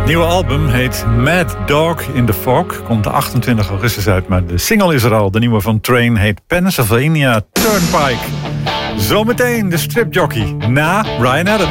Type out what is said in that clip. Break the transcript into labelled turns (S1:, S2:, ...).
S1: nieuwe album heet Mad Dog in the Fog. Komt de 28 augustus uit, maar de single is er al. De nieuwe van Train heet Pennsylvania Turnpike. Zometeen de stripjockey na Bryan Adams.